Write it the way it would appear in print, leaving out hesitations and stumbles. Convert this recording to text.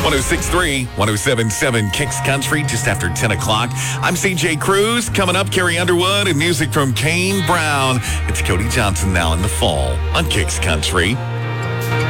106.3, 107.7 Kicks Country, just after 10 o'clock. I'm CJ Cruz. Coming up, Carrie Underwood and music from Kane Brown. It's Cody Johnson now in the fall on Kicks Country.